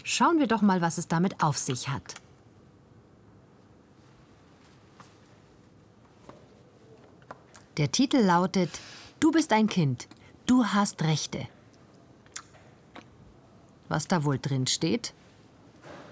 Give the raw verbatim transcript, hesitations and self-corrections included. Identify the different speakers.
Speaker 1: Schauen wir doch mal, was es damit auf sich hat. Der Titel lautet: Du bist ein Kind, du hast Rechte. Was da wohl drin steht?